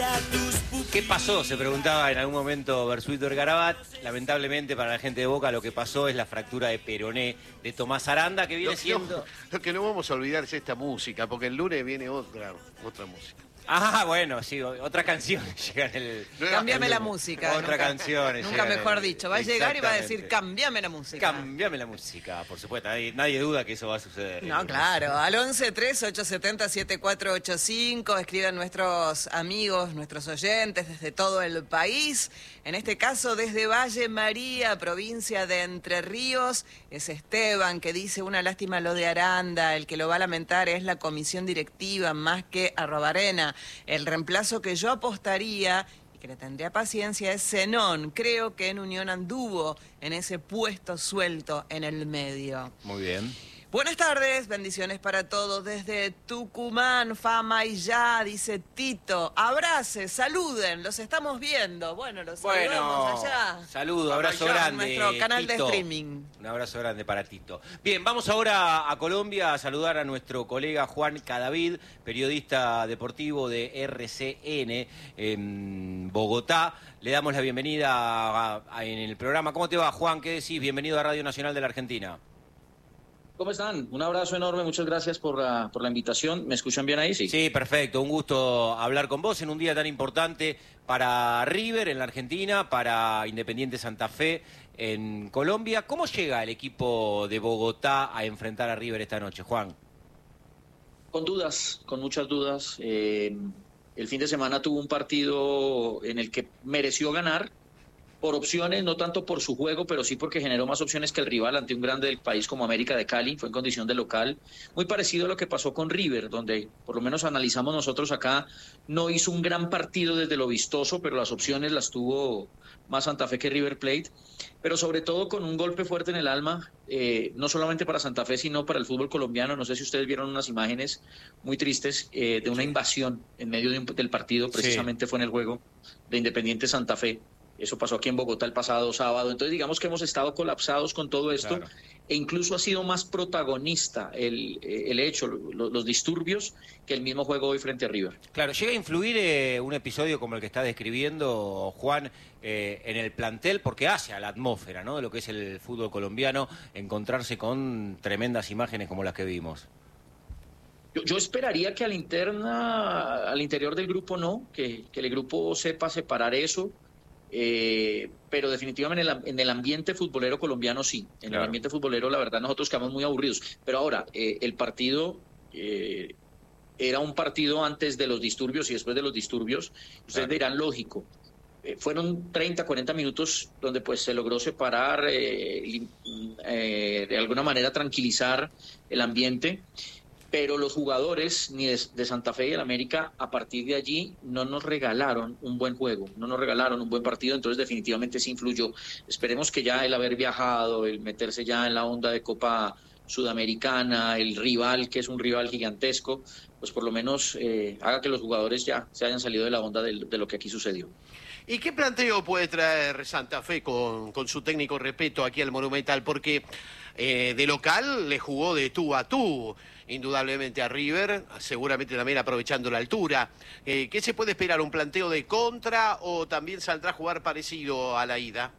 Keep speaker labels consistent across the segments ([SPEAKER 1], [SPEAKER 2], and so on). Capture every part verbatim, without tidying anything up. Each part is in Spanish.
[SPEAKER 1] ¿Qué pasó? Se preguntaba en algún momento Bersuito Ergarabat. Lamentablemente para la gente de Boca lo que pasó es la fractura de peroné de Tomás Aranda, que viene
[SPEAKER 2] Lo,
[SPEAKER 1] siendo...
[SPEAKER 2] lo, lo que no vamos a olvidar es esta música, porque el lunes viene otra, otra música.
[SPEAKER 1] Ah, bueno, sí, otra canción llega en el...
[SPEAKER 3] Cámbiame la música.
[SPEAKER 1] Otra
[SPEAKER 3] nunca,
[SPEAKER 1] canción.
[SPEAKER 3] Nunca mejor dicho. Va a llegar y va a decir, cámbiame la música.
[SPEAKER 1] Cámbiame la música, por supuesto. Nadie, nadie duda que eso va a suceder.
[SPEAKER 3] No, claro. Al once tres ocho siete cero siete cuatro ocho cinco escriben nuestros amigos, nuestros oyentes desde todo el país. En este caso, desde Valle María, provincia de Entre Ríos, es Esteban que dice, una lástima lo de Aranda, el que lo va a lamentar es la comisión directiva más que Arrobarena. El reemplazo que yo apostaría y que le tendría paciencia es Zenón. Creo que en Unión anduvo en ese puesto suelto en el medio.
[SPEAKER 1] Muy bien.
[SPEAKER 3] Buenas tardes, bendiciones para todos desde Tucumán, fama y ya, dice Tito. Abrace, saluden, los estamos viendo. Bueno, los
[SPEAKER 1] bueno,
[SPEAKER 3] saludamos allá.
[SPEAKER 1] Saludo, abrazo
[SPEAKER 3] allá,
[SPEAKER 1] grande.
[SPEAKER 3] En nuestro canal
[SPEAKER 1] Tito.
[SPEAKER 3] de streaming.
[SPEAKER 1] Un abrazo grande para Tito. Bien, vamos ahora a Colombia a saludar a nuestro colega Juan Cadavid, periodista deportivo de R C N en Bogotá. Le damos la bienvenida a, a, en el programa. ¿Cómo te va, Juan? ¿Qué decís? Bienvenido a Radio Nacional de la Argentina.
[SPEAKER 4] ¿Cómo están? Un abrazo enorme, muchas gracias por la, por la invitación. ¿Me escuchan bien ahí? Sí.
[SPEAKER 1] Sí, perfecto. Un gusto hablar con vos en un día tan importante para River en la Argentina, para Independiente Santa Fe en Colombia. ¿Cómo llega el equipo de Bogotá a enfrentar a River esta noche, Juan?
[SPEAKER 4] Con dudas, con muchas dudas. Eh, el fin de semana tuvo un partido en el que mereció ganar. Por opciones, no tanto por su juego, pero sí porque generó más opciones que el rival ante un grande del país como América de Cali, fue en condición de local. Muy parecido a lo que pasó con River, donde por lo menos analizamos nosotros acá, no hizo un gran partido desde lo vistoso, pero las opciones las tuvo más Santa Fe que River Plate, pero sobre todo con un golpe fuerte en el alma, eh, no solamente para Santa Fe, sino para el fútbol colombiano. No sé si ustedes vieron unas imágenes muy tristes eh, de una invasión en medio de un, del partido, precisamente sí. Fue en el juego de Independiente Santa Fe. Eso pasó aquí en Bogotá el pasado sábado. Entonces digamos que hemos estado colapsados con todo esto, claro. E incluso ha sido más protagonista el, el hecho, los, los disturbios, que el mismo juego hoy frente a River.
[SPEAKER 1] Claro, ¿llega a influir eh, un episodio como el que está describiendo Juan eh, en el plantel? Porque hace a la atmósfera, ¿no?, de lo que es el fútbol colombiano, encontrarse con tremendas imágenes como las que vimos.
[SPEAKER 4] Yo, yo esperaría que al interna, al interior del grupo no, que, que el grupo sepa separar eso. Eh, pero definitivamente en el, en el ambiente futbolero colombiano sí, en claro. El ambiente futbolero la verdad nosotros quedamos muy aburridos, pero ahora eh, el partido eh, era un partido antes de los disturbios y después de los disturbios, ustedes claro. Dirán lógico, eh, fueron treinta, cuarenta minutos donde pues se logró separar, eh, eh, de alguna manera tranquilizar el ambiente. Pero los jugadores ni de, de Santa Fe y el América a partir de allí no nos regalaron un buen juego, no nos regalaron un buen partido, entonces definitivamente sí influyó. Esperemos que ya el haber viajado, el meterse ya en la onda de Copa Sudamericana, el rival que es un rival gigantesco, pues por lo menos eh, haga que los jugadores ya se hayan salido de la onda de, de lo que aquí sucedió.
[SPEAKER 2] ¿Y qué planteo puede traer Santa Fe con, con su técnico Repetto aquí al Monumental? Porque eh, de local le jugó de tú a tú, indudablemente a River, seguramente también aprovechando la altura. Eh, ¿Qué se puede esperar? ¿Un planteo de contra o también saldrá a jugar parecido a la ida?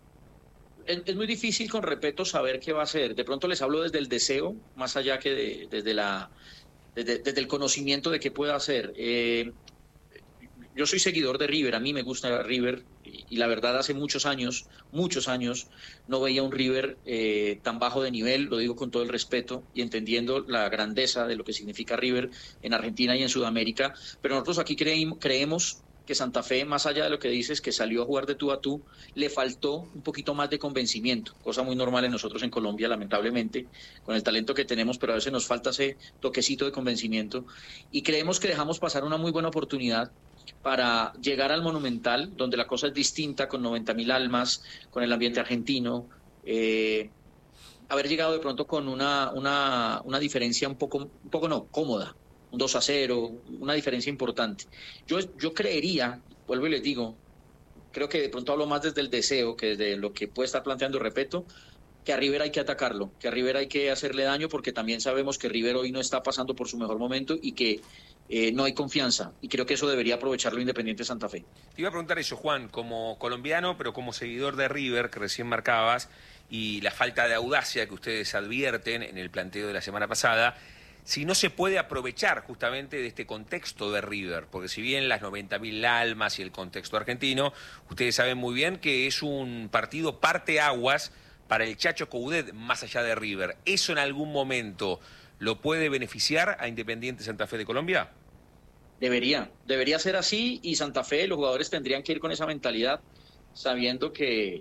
[SPEAKER 4] Es, es muy difícil con Repetto saber qué va a hacer. De pronto les hablo desde el deseo, más allá que de, desde, la, desde, desde el conocimiento de qué puede hacer. Eh, Yo soy seguidor de River, a mí me gusta River y, y la verdad hace muchos años, muchos años no veía un River eh, tan bajo de nivel, lo digo con todo el respeto y entendiendo la grandeza de lo que significa River en Argentina y en Sudamérica, pero nosotros aquí creímos, creemos que Santa Fe, más allá de lo que dices, que salió a jugar de tú a tú, le faltó un poquito más de convencimiento, cosa muy normal en nosotros en Colombia, lamentablemente, con el talento que tenemos, pero a veces nos falta ese toquecito de convencimiento y creemos que dejamos pasar una muy buena oportunidad para llegar al Monumental, donde la cosa es distinta, con noventa mil almas, con el ambiente argentino, eh, haber llegado de pronto con una, una, una diferencia un poco, un poco no, cómoda, un dos a cero, una diferencia importante. Yo, yo creería, vuelvo y les digo, creo que de pronto hablo más desde el deseo que desde lo que puede estar planteando Repetto, que a River hay que atacarlo, que a River hay que hacerle daño porque también sabemos que River hoy no está pasando por su mejor momento y que eh, no hay confianza, y creo que eso debería aprovecharlo Independiente Santa Fe.
[SPEAKER 5] Te iba a preguntar eso, Juan, como colombiano, pero como seguidor de River, que recién marcabas, y la falta de audacia que ustedes advierten en el planteo de la semana pasada, si no se puede aprovechar justamente de este contexto de River, porque si bien las noventa mil almas y el contexto argentino, ustedes saben muy bien que es un partido parteaguas para el Chacho Coudet más allá de River. ¿Eso en algún momento lo puede beneficiar a Independiente Santa Fe de Colombia?
[SPEAKER 4] Debería, debería ser así, y Santa Fe, los jugadores tendrían que ir con esa mentalidad, sabiendo que,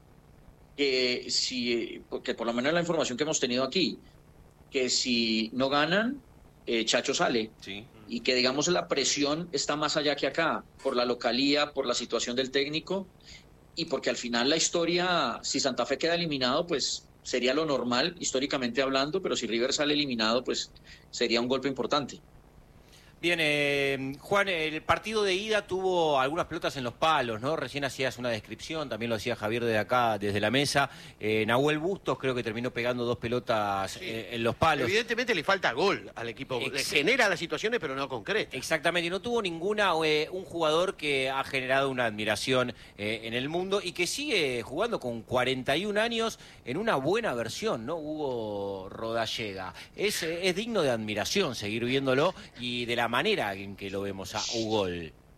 [SPEAKER 4] que si, porque por lo menos la información que hemos tenido aquí, que si no ganan, eh, Chacho sale.
[SPEAKER 5] Sí.
[SPEAKER 4] Y que, digamos, la presión está más allá que acá, por la localía, por la situación del técnico, y porque al final la historia, si Santa Fe queda eliminado, pues sería lo normal, históricamente hablando, pero si River sale eliminado, pues sería un golpe importante.
[SPEAKER 1] Bien, eh, Juan, el partido de ida tuvo algunas pelotas en los palos, ¿no? Recién hacías una descripción, también lo hacía Javier desde acá, desde la mesa. Eh, Nahuel Bustos creo que terminó pegando dos pelotas sí. eh, en los palos.
[SPEAKER 2] Evidentemente le falta gol al equipo. Ex le genera las situaciones, pero no concreta.
[SPEAKER 1] Exactamente, y no tuvo ninguna, eh, un jugador que ha generado una admiración eh, en el mundo y que sigue jugando con cuarenta y un años en una buena versión, ¿no? Hugo Rodallega. Es, es digno de admiración seguir viéndolo y de la manera en que lo vemos a Hugo.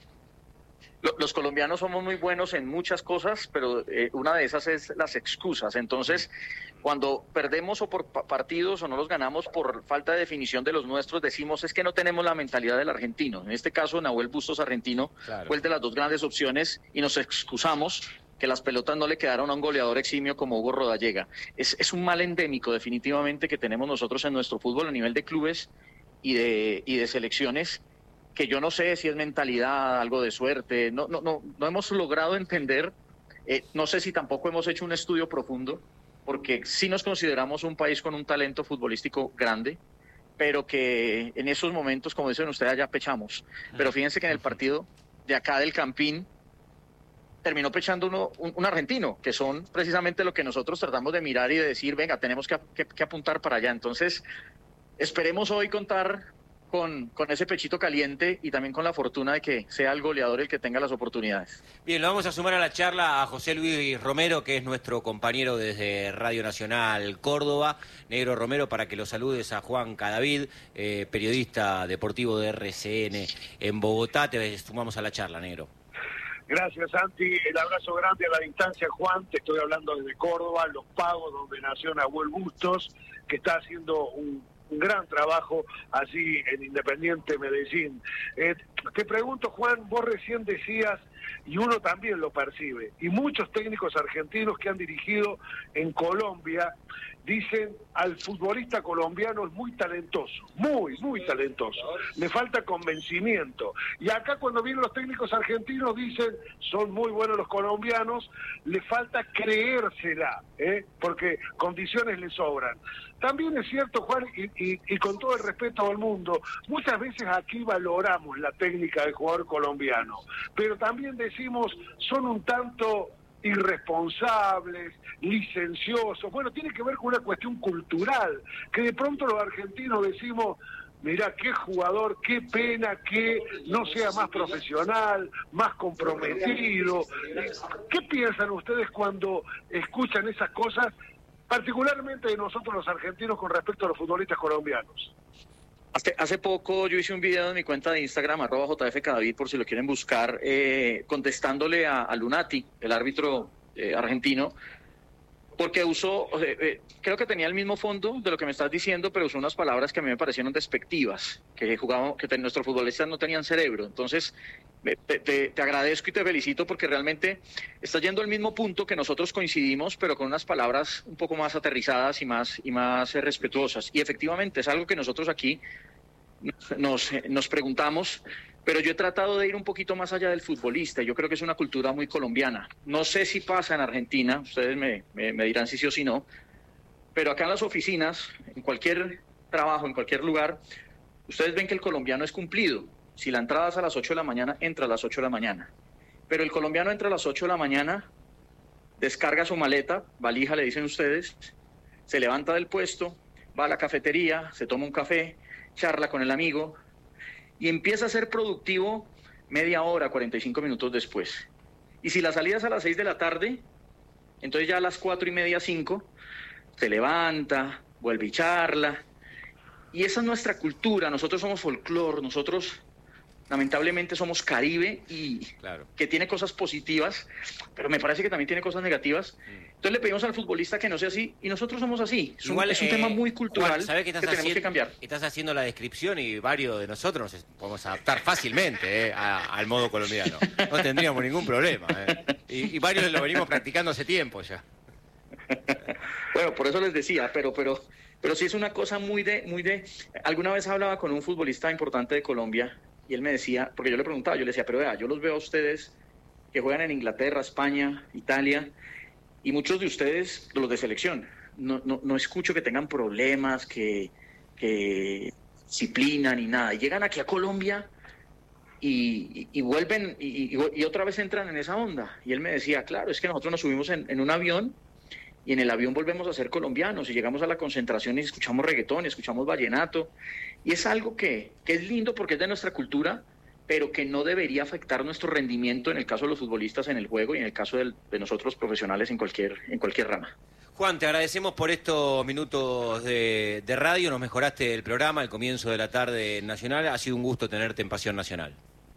[SPEAKER 4] Los colombianos somos muy buenos en muchas cosas, pero eh, una de esas es las excusas. Entonces, cuando perdemos o por partidos o no los ganamos por falta de definición de los nuestros, decimos es que no tenemos la mentalidad del argentino. En este caso, Nahuel Bustos argentino claro. fue el de las dos grandes opciones y nos excusamos que las pelotas no le quedaron a un goleador eximio como Hugo Rodallega. Es, es un mal endémico definitivamente que tenemos nosotros en nuestro fútbol a nivel de clubes y de, y de selecciones, que yo no sé si es mentalidad, algo de suerte, no, no, no, no hemos logrado entender, eh, no sé si tampoco hemos hecho un estudio profundo, porque sí nos consideramos un país con un talento futbolístico grande, pero que en esos momentos, como dicen ustedes, ya pechamos. Pero fíjense que en el partido de acá del Campín, terminó pechando uno, un, un argentino, que son precisamente lo que nosotros tratamos de mirar y de decir, venga, tenemos que, que, que apuntar para allá. Entonces, esperemos hoy contar con, con ese pechito caliente y también con la fortuna de que sea el goleador el que tenga las oportunidades.
[SPEAKER 1] Bien, lo vamos a sumar a la charla a José Luis Romero, que es nuestro compañero desde Radio Nacional Córdoba. Negro Romero, para que lo saludes a Juan Cadavid, eh, periodista deportivo de R C N en Bogotá. Te sumamos a la charla, Negro.
[SPEAKER 6] Gracias, Santi. El abrazo grande a la distancia, Juan. Te estoy hablando desde Córdoba, Los Pagos, donde nació Nahuel Bustos, que está haciendo un, un gran trabajo allí en Independiente Medellín. Eh, te pregunto, Juan, vos recién decías, y uno también lo percibe, y muchos técnicos argentinos que han dirigido en Colombia dicen al futbolista colombiano es muy talentoso, muy, muy talentoso. Le falta convencimiento. Y acá cuando vienen los técnicos argentinos dicen son muy buenos los colombianos, le falta creérsela, ¿eh? Porque condiciones le sobran. También es cierto, Juan, y, y, y con todo el respeto al mundo, muchas veces aquí valoramos la técnica del jugador colombiano, pero también decimos son un tanto irresponsables, licenciosos. Bueno, tiene que ver con una cuestión cultural, que de pronto los argentinos decimos, mirá, qué jugador, qué pena que no sea más profesional, más comprometido. ¿Qué piensan ustedes cuando escuchan esas cosas, particularmente de nosotros los argentinos con respecto a los futbolistas colombianos?
[SPEAKER 4] Hace, hace poco yo hice un video en mi cuenta de Instagram, arroba J F Cadavid, por si lo quieren buscar, eh, contestándole a, a Lunati, el árbitro eh, argentino, porque usó, eh, eh, creo que tenía el mismo fondo de lo que me estás diciendo, pero usó unas palabras que a mí me parecieron despectivas, que jugaban, que ten, nuestros futbolistas no tenían cerebro. Entonces, te, te, te agradezco y te felicito porque realmente estás yendo al mismo punto que nosotros coincidimos, pero con unas palabras un poco más aterrizadas y más, y más eh, respetuosas. Y efectivamente es algo que nosotros aquí nos, nos preguntamos, pero yo he tratado de ir un poquito más allá del futbolista. Yo creo que es una cultura muy colombiana. No sé si pasa en Argentina, ustedes me, me, me dirán si sí o si no, pero acá en las oficinas, en cualquier trabajo, en cualquier lugar, ustedes ven que el colombiano es cumplido. Si la entrada es a las ocho de la mañana, entra a las ocho de la mañana. Pero el colombiano entra a las ocho de la mañana, descarga su maleta, valija le dicen ustedes, se levanta del puesto, va a la cafetería, se toma un café, charla con el amigo y empieza a ser productivo media hora, cuarenta y cinco minutos después. Y si la salida es a las seis de la tarde, entonces ya a las cuatro y media, cinco, se levanta, vuelve y charla. Y esa es nuestra cultura, nosotros somos folclore, nosotros lamentablemente somos Caribe y
[SPEAKER 1] claro.
[SPEAKER 4] que tiene cosas positivas, pero me parece que también tiene cosas negativas. Entonces le pedimos al futbolista que no sea así y nosotros somos así. Es,
[SPEAKER 1] Igual,
[SPEAKER 4] un, es un
[SPEAKER 1] eh,
[SPEAKER 4] tema muy cultural
[SPEAKER 1] Juan, ¿sabés que, estás
[SPEAKER 4] que tenemos
[SPEAKER 1] haciendo,
[SPEAKER 4] que cambiar.
[SPEAKER 1] Estás haciendo la descripción y varios de nosotros nos podemos adaptar fácilmente eh, a, al modo colombiano. No tendríamos ningún problema. Eh. Y, y varios lo venimos practicando hace tiempo ya.
[SPEAKER 4] Bueno, por eso les decía, pero, pero, pero sí es una cosa muy de, muy de... Alguna vez hablaba con un futbolista importante de Colombia y él me decía, porque yo le preguntaba, yo le decía, pero vea, yo los veo a ustedes que juegan en Inglaterra, España, Italia, y muchos de ustedes, los de selección, no, no, no escucho que tengan problemas, que, que disciplina ni nada. Y llegan aquí a Colombia y, y, y vuelven y, y, y otra vez entran en esa onda. Y él me decía, claro, es que nosotros nos subimos en, en un avión y en el avión volvemos a ser colombianos y llegamos a la concentración y escuchamos reggaetón, escuchamos vallenato. Y es algo que, que es lindo porque es de nuestra cultura, pero que no debería afectar nuestro rendimiento en el caso de los futbolistas en el juego y en el caso del, de nosotros profesionales en cualquier, en cualquier rama.
[SPEAKER 1] Juan, te agradecemos por estos minutos de, de radio, nos mejoraste el programa, el comienzo de la tarde nacional, ha sido un gusto tenerte en Pasión Nacional.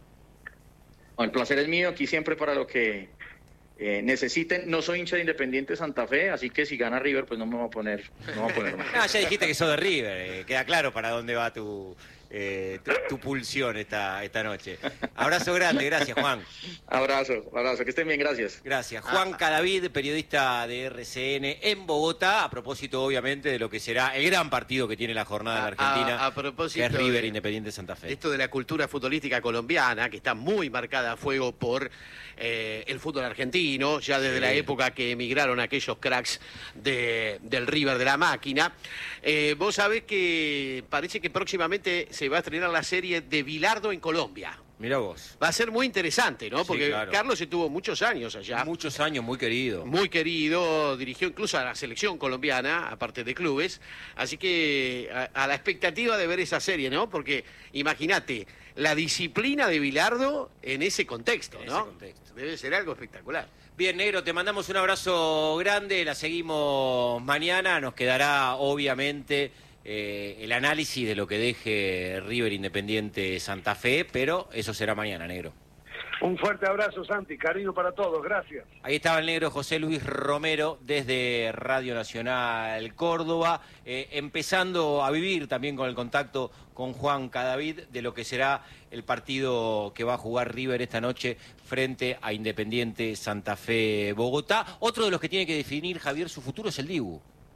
[SPEAKER 4] Bueno, el placer es mío, aquí siempre para lo que eh, necesiten. No soy hincha de Independiente Santa Fe, así que si gana River, pues no me voy a poner, no me voy a poner mal.
[SPEAKER 1] Ah, ya dijiste que sos de River, eh, queda claro para dónde va tu... Eh, tu, tu pulsión esta, esta noche. Abrazo grande, gracias Juan.
[SPEAKER 4] Abrazo, abrazo, que estén bien, gracias.
[SPEAKER 1] Gracias. Juan Cadavid, periodista de R C N en Bogotá, a propósito obviamente de lo que será el gran partido que tiene la jornada en la Argentina,
[SPEAKER 2] a, a propósito
[SPEAKER 1] que es River
[SPEAKER 2] de,
[SPEAKER 1] Independiente Santa Fe.
[SPEAKER 2] Esto de la cultura futbolística colombiana, que está muy marcada a fuego por eh, el fútbol argentino, ya desde sí. la época que emigraron aquellos cracks de, del River de la máquina. Eh, vos sabés que parece que próximamente se va a estrenar la serie de Bilardo en Colombia.
[SPEAKER 1] Mirá vos.
[SPEAKER 2] Va a ser muy interesante, ¿no?
[SPEAKER 1] Sí,
[SPEAKER 2] Porque
[SPEAKER 1] claro.
[SPEAKER 2] Carlos estuvo muchos años allá.
[SPEAKER 1] Muchos años, muy querido.
[SPEAKER 2] Muy querido, dirigió incluso a la selección colombiana, aparte de clubes. Así que a, a la expectativa de ver esa serie, ¿no? Porque imagínate, la disciplina de Bilardo en ese contexto,
[SPEAKER 1] En
[SPEAKER 2] ¿no?
[SPEAKER 1] ese contexto.
[SPEAKER 2] Debe ser algo espectacular.
[SPEAKER 1] Bien, Negro, te mandamos un abrazo grande, la seguimos mañana, nos quedará obviamente eh, el análisis de lo que deje River Independiente Santa Fe, pero eso será mañana, Negro.
[SPEAKER 6] Un fuerte abrazo, Santi, cariño para todos, gracias.
[SPEAKER 1] Ahí estaba el negro José Luis Romero desde Radio Nacional Córdoba, eh, empezando a vivir también con el contacto con Juan Cadavid de lo que será el partido que va a jugar River esta noche frente a Independiente Santa Fe Bogotá. Otro de los que tiene que definir, Javier, su futuro es el Dibu.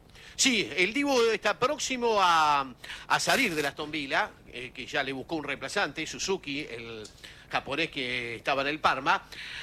[SPEAKER 2] Sí, el Dibu está próximo a, a salir de la Aston Villa, eh, que ya le buscó un reemplazante, Suzuki, el japonés que estaba en el Parma,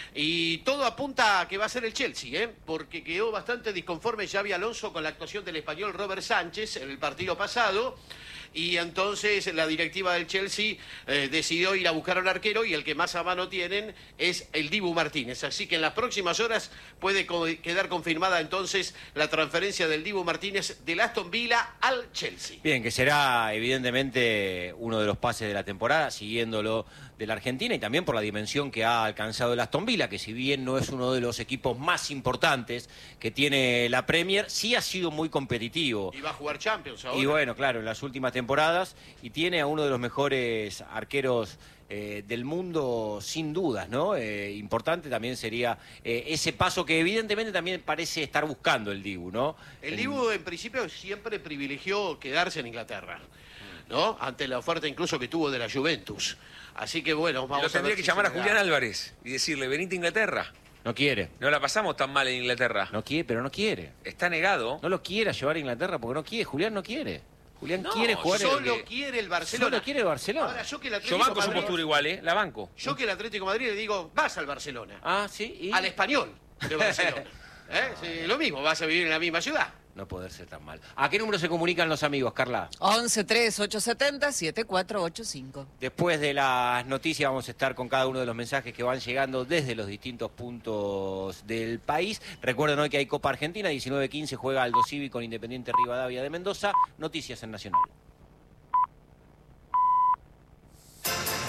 [SPEAKER 2] y todo apunta a que va a ser el Chelsea, ¿eh? Porque quedó bastante disconforme Xabi Alonso con la actuación del español Robert Sánchez en el partido pasado, y entonces la directiva del Chelsea eh, decidió ir a buscar al arquero y el que más a mano tienen es el Dibu Martínez. Así que en las próximas horas puede co quedar confirmada entonces la transferencia del Dibu Martínez del Aston Villa al Chelsea.
[SPEAKER 1] Bien, que será evidentemente uno de los pases de la temporada, siguiéndolo de la Argentina y también por la dimensión que ha alcanzado el Aston Villa, que si bien no es uno de los equipos más importantes que tiene la Premier, sí ha sido muy competitivo.
[SPEAKER 2] Y va a jugar Champions ahora.
[SPEAKER 1] Y bueno, claro, en las últimas temporadas, y tiene a uno de los mejores arqueros eh, del mundo, sin dudas, ¿no? Eh, importante también sería eh, ese paso que evidentemente también parece estar buscando el Dibu, ¿no?
[SPEAKER 2] El Dibu en principio siempre privilegió quedarse en Inglaterra, ¿no? Ante la oferta incluso que tuvo de la Juventus. Así que bueno, vamos
[SPEAKER 5] Lo tendría
[SPEAKER 2] a ver
[SPEAKER 5] que
[SPEAKER 2] si
[SPEAKER 5] llamar a
[SPEAKER 2] se le da.
[SPEAKER 5] Julián Álvarez y decirle, venite a Inglaterra.
[SPEAKER 1] No quiere.
[SPEAKER 5] No la pasamos tan mal en Inglaterra.
[SPEAKER 1] No quiere, pero no quiere.
[SPEAKER 5] Está negado.
[SPEAKER 1] No lo quiera llevar a Inglaterra porque no quiere. Julián no quiere. Julián
[SPEAKER 2] No,
[SPEAKER 1] quiere jugar en
[SPEAKER 2] solo
[SPEAKER 1] el...
[SPEAKER 2] quiere el Barcelona.
[SPEAKER 1] Solo quiere el Barcelona.
[SPEAKER 2] Ahora, yo que el
[SPEAKER 5] Yo
[SPEAKER 2] Atlético
[SPEAKER 5] banco su
[SPEAKER 2] Madrid-
[SPEAKER 5] postura igual, ¿eh? La banco.
[SPEAKER 2] Yo que el Atlético de Madrid le digo, vas al Barcelona.
[SPEAKER 1] Ah, sí. ¿Y?
[SPEAKER 2] Al español de Barcelona. ¿Eh? Sí, lo mismo, vas a vivir en la misma ciudad.
[SPEAKER 1] No poder ser tan mal. ¿A qué número se comunican los amigos, Carla?
[SPEAKER 3] once tres ocho siete cero siete cuatro ocho cinco.
[SPEAKER 1] Después de las noticias vamos a estar con cada uno de los mensajes que van llegando desde los distintos puntos del país. Recuerden hoy que hay Copa Argentina, diecinueve quince juega Aldo Civi con Independiente Rivadavia de Mendoza. Noticias en Nacional.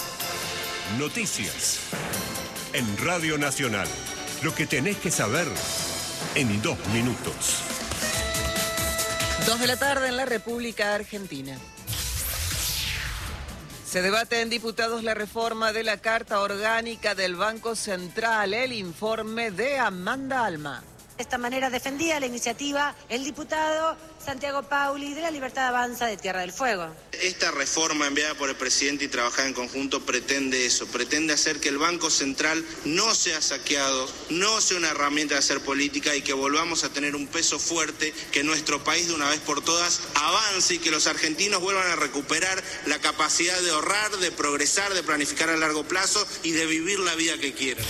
[SPEAKER 7] Noticias. En Radio Nacional. Lo que tenés que saber en dos minutos.
[SPEAKER 3] Dos de la tarde en la República Argentina. Se debate en diputados la reforma de la Carta Orgánica del Banco Central. El informe de Amanda Alma.
[SPEAKER 8] De esta manera defendía la iniciativa el diputado Santiago Pauli de la Libertad Avanza de Tierra del Fuego.
[SPEAKER 9] Esta reforma enviada por el presidente y trabajada en conjunto pretende eso, pretende hacer que el Banco Central no sea saqueado, no sea una herramienta de hacer política y que volvamos a tener un peso fuerte, que nuestro país de una vez por todas avance y que los argentinos vuelvan a recuperar la capacidad de ahorrar, de progresar, de planificar a largo plazo y de vivir la vida que quieran.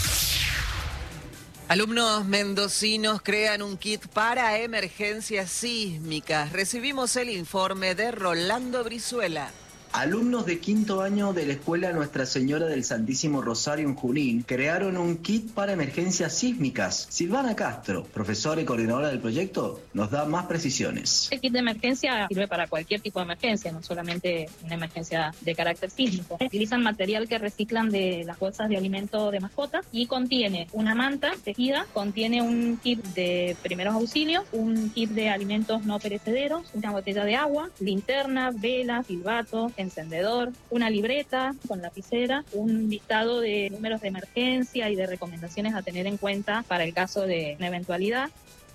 [SPEAKER 3] Alumnos mendocinos crean un kit para emergencias sísmicas. Recibimos el informe de Rolando Brizuela.
[SPEAKER 10] Alumnos de quinto año de la Escuela Nuestra Señora del Santísimo Rosario en Junín crearon un kit para emergencias sísmicas. Silvana Castro, profesora y coordinadora del proyecto, nos da más precisiones.
[SPEAKER 11] El kit de emergencia sirve para cualquier tipo de emergencia, no solamente una emergencia de carácter sísmico. Utilizan material que reciclan de las bolsas de alimento de mascotas y contiene una manta tejida, contiene un kit de primeros auxilios, un kit de alimentos no perecederos, una botella de agua, linterna, vela, silbato, encendedor, una libreta con lapicera, un listado de números de emergencia y de recomendaciones a tener en cuenta para el caso de una eventualidad.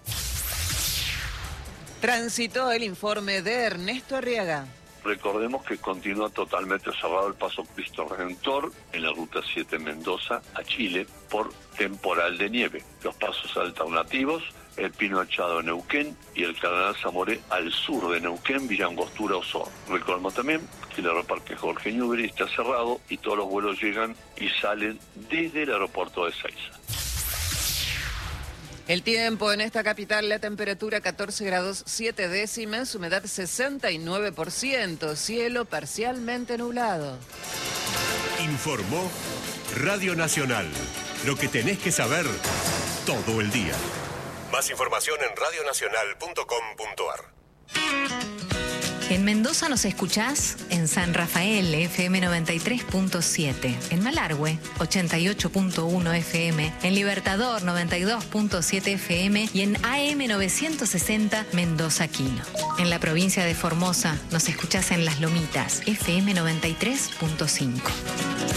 [SPEAKER 3] Transitó el informe de Ernesto Arriaga.
[SPEAKER 12] Recordemos que continúa totalmente cerrado el paso Cristo Redentor en la ruta siete Mendoza a Chile por temporal de nieve. Los pasos alternativos, el Pino Echado en Neuquén y el Cardenal Zamoré al sur de Neuquén, Villa Angostura, Osorno. Recordemos también que el aeroparque Jorge Newbery está cerrado y todos los vuelos llegan y salen desde el aeropuerto de Ezeiza.
[SPEAKER 3] El tiempo en esta capital, la temperatura catorce grados siete décimas, humedad sesenta y nueve por ciento, cielo parcialmente nublado.
[SPEAKER 7] Informó Radio Nacional. Lo que tenés que saber todo el día. Más información en radio nacional punto com punto a r.
[SPEAKER 13] En Mendoza nos escuchás en San Rafael, F M noventa y tres punto siete. En Malargüe, ochenta y ocho punto uno F M. En Libertador, noventa y dos punto siete F M. Y en A M novecientos sesenta, Mendoza Quino. En la provincia de Formosa nos escuchás en Las Lomitas, F M noventa y tres punto cinco.